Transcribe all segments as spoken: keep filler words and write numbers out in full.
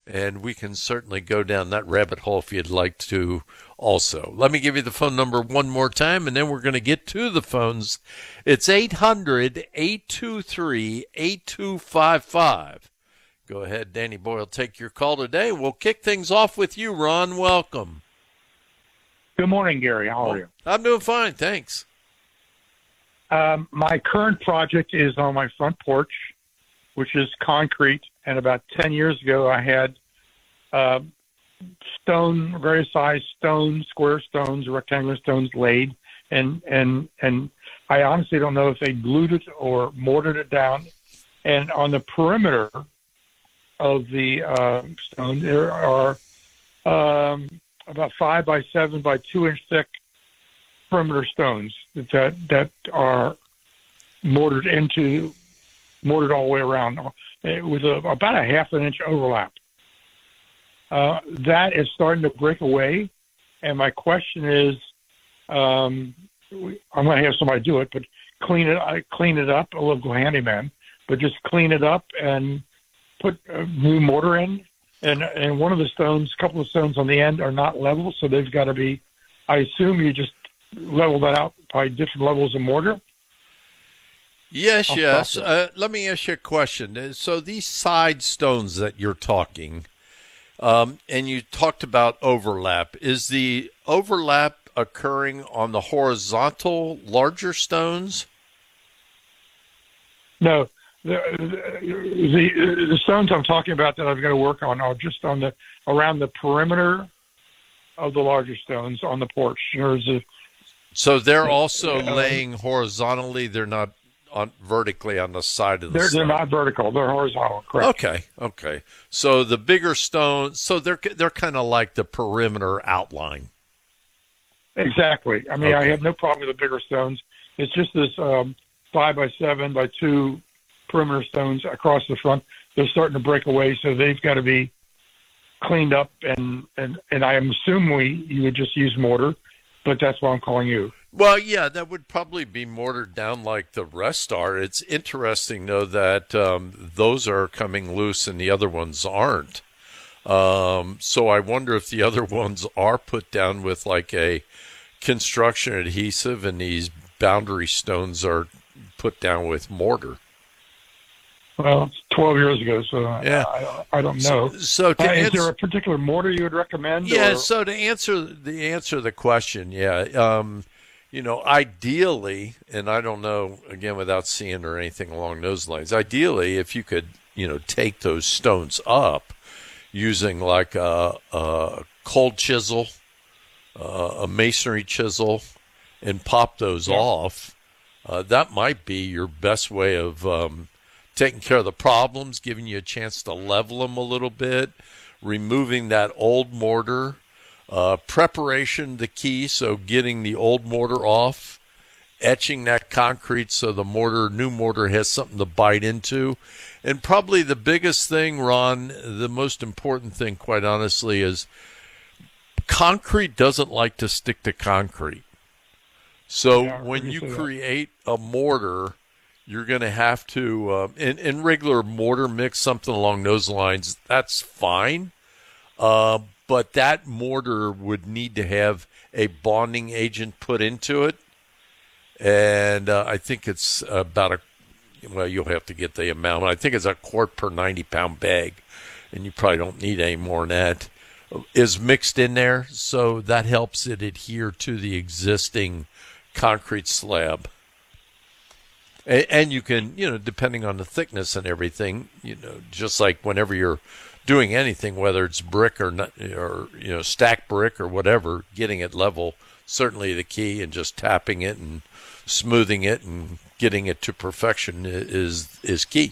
and we can certainly go down that rabbit hole if you'd like to also. Let me give you the phone number one more time, and then we're going to get to the phones. It's eight hundred, eight two three, eight two five five. Go ahead, Danny Boyle, take your call today. We'll kick things off with you, Ron. Welcome. Good morning, Gary. How are you? I'm doing fine, thanks. Um, my current project is on my front porch, which is concrete. And about ten years ago, I had uh, stone, various size stones, square stones, rectangular stones laid. And, and, and I honestly don't know if they glued it or mortared it down. And on the perimeter of the uh, stone, there are um, about five by seven by two inch thick perimeter stones that that are mortared into mortared all the way around with a, about a half an inch overlap. Uh, that is starting to break away, and my question is, um, I'm going to have somebody do it, but clean it I clean it up. A local handyman, but just clean it up and put a new mortar in. And and one of the stones, a couple of stones on the end are not level, so they've got to be. I assume you just level that out by different levels of mortar? Yes, yes. Uh, let me ask you a question. So these side stones that you're talking, um, and you talked about overlap, is the overlap occurring on the horizontal larger stones? No. The, the, the stones I'm talking about that I've got to work on are just on the around the perimeter of the larger stones on the porch. There's a So they're also uh, laying horizontally. They're not on vertically on the side of the they're, stone. They're not vertical. They're horizontal. Correct. Okay. Okay. So the bigger stones. So they're they're kind of like the perimeter outline. Exactly. I mean, okay. I have no problem with the bigger stones. It's just this um, five by seven by two perimeter stones across the front. They're starting to break away, so they've got to be cleaned up. And and and I assume we you would just use mortar. But that's why I'm calling you. Well, yeah, that would probably be mortared down like the rest are. It's interesting, though, that um, those are coming loose and the other ones aren't. Um, so I wonder if the other ones are put down with like a construction adhesive and these boundary stones are put down with mortar. Well, it's twelve years ago, so yeah. I, I don't know. So, so to uh, ans- is there a particular mortar you would recommend? Yeah. Or? So to answer the answer the question, yeah, um, you know, ideally, and I don't know again without seeing or anything along those lines. Ideally, if you could, you know, take those stones up using like a, a cold chisel, uh, a masonry chisel, and pop those yeah. off, uh, that might be your best way of. Um, taking care of the problems, giving you a chance to level them a little bit, removing that old mortar, uh, preparation the key, so getting the old mortar off, etching that concrete so the mortar, new mortar has something to bite into. And probably the biggest thing, Ron, the most important thing, quite honestly, is concrete doesn't like to stick to concrete. So yeah, when you create a mortar, you're going to have to, uh, in, in regular mortar mix, something along those lines, that's fine. Uh, but that mortar would need to have a bonding agent put into it. And uh, I think it's about a, well, you'll have to get the amount. I think it's a quart per ninety-pound bag, and you probably don't need any more than that, is mixed in there. So that helps it adhere to the existing concrete slab. And you can, you know, depending on the thickness and everything, you know, just like whenever you're doing anything, whether it's brick or not, or you know, stacked brick or whatever, getting it level, certainly the key, and just tapping it and smoothing it and getting it to perfection is is key.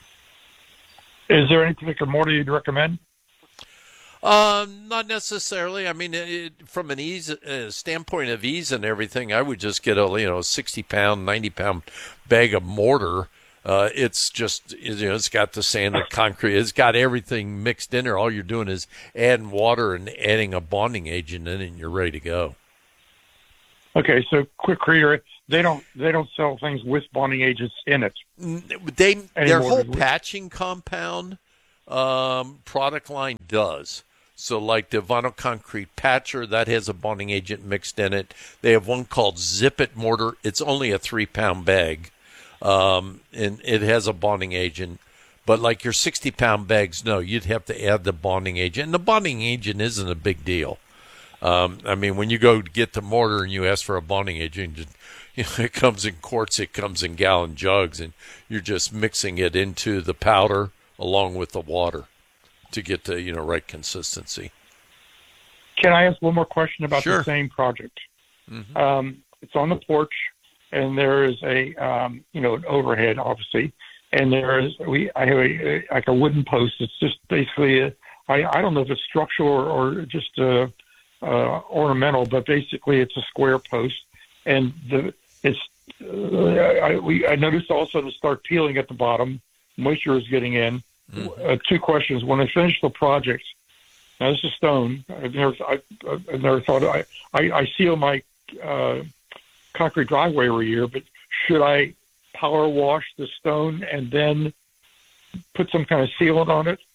Is there any particular mortar you'd recommend? Um, not necessarily. I mean, it, from an ease uh, standpoint of ease and everything, I would just get a you know sixty pound, ninety pound bag of mortar. Uh, it's just you know it's got the sand, the concrete, it's got everything mixed in there. All you're doing is adding water and adding a bonding agent in, and you're ready to go. Okay, so quick creator, they don't they don't sell things with bonding agents in it. They their whole patching compound. um, product line does. So like the vinyl concrete patcher, that has a bonding agent mixed in it. They have one called Zip It mortar. It's only a three-pound bag, um, and it has a bonding agent. But like your sixty-pound bags, no, you'd have to add the bonding agent. And the bonding agent isn't a big deal. Um, I mean, when you go to get the mortar and you ask for a bonding agent, you know, it comes in quarts, it comes in gallon jugs, and you're just mixing it into the powder along with the water to get the, you know, right consistency. Can I ask one more question about Sure. the same project? Mm-hmm. Um, it's on the porch, and there is a, um, you know, an overhead, obviously, and there is we I have a, a like a wooden post. It's just basically a, I I don't know if it's structural or, or just uh, uh, ornamental, but basically it's a square post, and the it's uh, I we I noticed also to start peeling at the bottom, moisture is getting in. Mm-hmm. Uh, two questions. When I finish the project, now this is stone. I've never, I, I've never thought. I, I, I seal my uh, concrete driveway every year, but should I power wash the stone and then put some kind of sealant on it?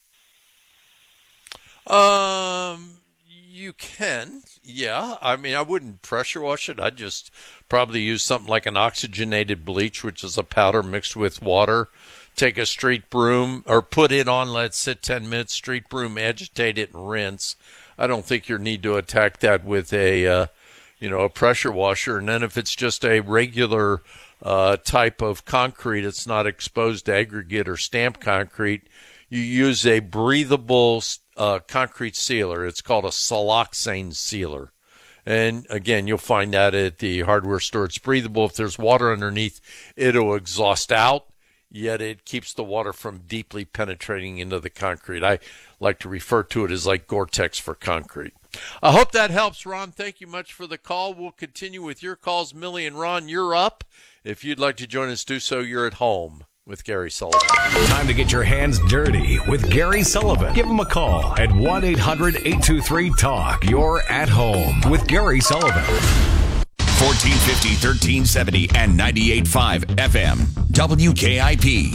Um, you can, yeah. I mean, I wouldn't pressure wash it. I'd just probably use something like an oxygenated bleach, which is a powder mixed with water. Take a street broom or put it on, let it sit ten minutes, street broom, agitate it, and rinse. I don't think you need to attack that with a, uh, you know, a pressure washer. And then if it's just a regular uh, type of concrete, it's not exposed to aggregate or stamped concrete, you use a breathable uh, concrete sealer. It's called a siloxane sealer. And again, you'll find that at the hardware store. It's breathable. If there's water underneath, it'll exhaust out, yet it keeps the water from deeply penetrating into the concrete. I like to refer to it as like Gore-Tex for concrete. I hope that helps, Ron. Thank you much for the call. We'll continue with your calls. Millie and Ron, you're up. If you'd like to join us, do so. You're at home with Gary Sullivan. Time to get your hands dirty with Gary Sullivan. Give him a call at one eight hundred eight two three talk. You're at home with Gary Sullivan. fourteen fifty, thirteen seventy, and ninety-eight point five F M. W K I P.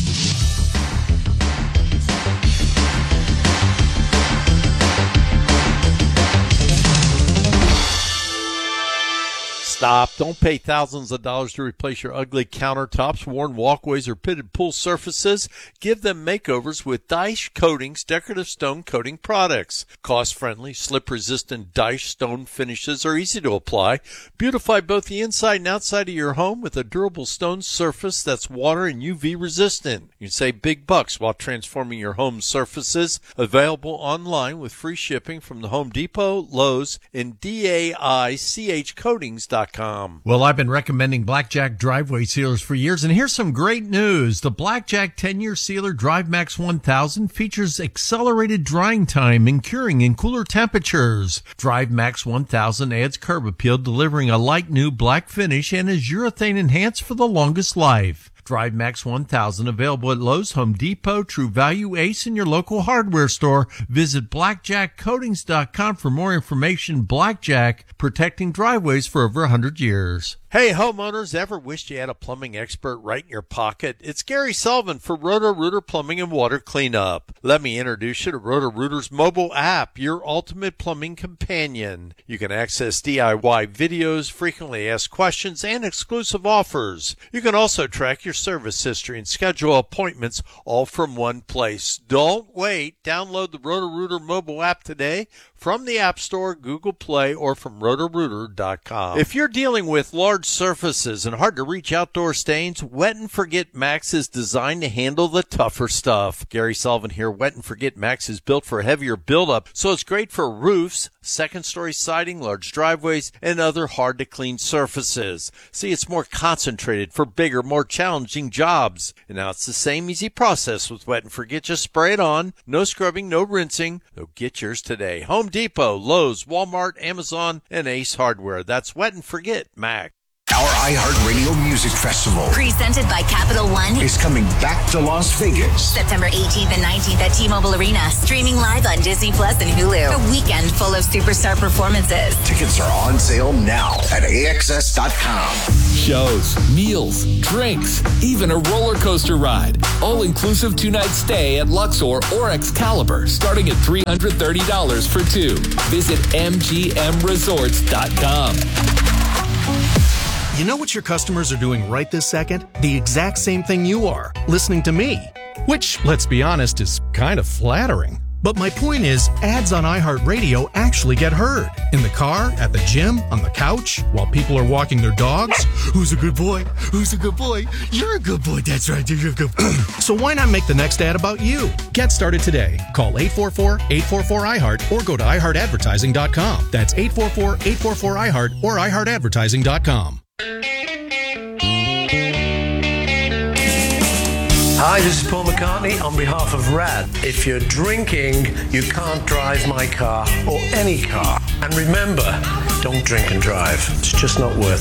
Stop. Don't pay thousands of dollars to replace your ugly countertops, worn walkways, or pitted pool surfaces. Give them makeovers with Dyche Coatings decorative stone coating products. Cost-friendly, slip-resistant Dyche stone finishes are easy to apply. Beautify both the inside and outside of your home with a durable stone surface that's water and U V resistant. You can save big bucks while transforming your home surfaces. Available online with free shipping from the Home Depot, Lowe's, and D A I C H coatings dot com. Well, I've been recommending Blackjack driveway sealers for years, and here's some great news. The Blackjack ten-year sealer DriveMax one thousand features accelerated drying time and curing in cooler temperatures. DriveMax one thousand adds curb appeal, delivering a light new black finish, and is urethane enhanced for the longest life. DriveMax one thousand available at Lowe's, Home Depot, True Value, Ace, and your local hardware store. Visit blackjack coatings dot com for more information. Blackjack, protecting driveways for over one hundred years. Hey, homeowners, ever wished you had a plumbing expert right in your pocket? It's Gary Sullivan for Roto-Rooter Plumbing and Water Cleanup. Let me introduce you to Roto-Rooter's mobile app, your ultimate plumbing companion. You can access D I Y videos, frequently asked questions, and exclusive offers. You can also track your service history and schedule appointments all from one place. Don't wait. Download the Roto-Rooter mobile app today from the App Store, Google Play, or from roto rooter dot com. If you're dealing with large surfaces and hard-to-reach outdoor stains, Wet and Forget Max is designed to handle the tougher stuff. Gary Sullivan here. Wet and Forget Max is built for heavier buildup, so it's great for roofs, second-story siding, large driveways, and other hard-to-clean surfaces. See, it's more concentrated for bigger, more challenging jobs. And now it's the same easy process with Wet and Forget. Just spray it on. No scrubbing, no rinsing. So get yours today. Home Depot, Lowe's, Walmart, Amazon, and Ace Hardware. That's Wet and Forget Max. Our iHeartRadio Music Festival Presented by Capital One is coming back to Las Vegas. September eighteenth and nineteenth at T-Mobile Arena. Streaming live on Disney Plus and Hulu. A weekend full of superstar performances. Tickets are on sale now at A X S dot com. Shows, meals, drinks, even a roller coaster ride. All-inclusive two-night stay at Luxor or Excalibur, starting at three hundred thirty dollars for two. Visit M G M resorts dot com. You know what your customers are doing right this second? The exact same thing you are, listening to me. Which, let's be honest, is kind of flattering. But my point is, ads on iHeartRadio actually get heard. In the car, at the gym, on the couch, while people are walking their dogs. Who's a good boy? Who's a good boy? You're a good boy. That's right. You're a good boy. So why not make the next ad about you? Get started today. Call eight four four, eight four four, I heart or go to i heart advertising dot com. That's eight four four, eight four four, I heart or i heart advertising dot com. Hi, this is Paul McCartney on behalf of RAD. If you're drinking, you can't drive my car or any car. And remember, don't drink and drive. It's just not worth it.